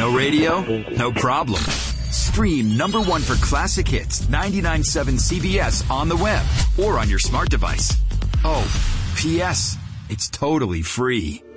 No radio? No problem. Stream number one for classic hits 99.7 CBS on the web or on your smart device. Oh, P.S. It's totally free.